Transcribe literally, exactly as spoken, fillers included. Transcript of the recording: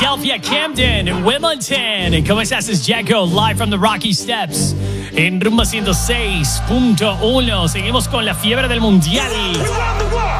Philadelphia, Camden, Wilmington. ¿Cómo estás? Es Jacko, live from the Rocky Steps. En Rumba ciento seis punto uno. Seguimos con la fiebre del mundial.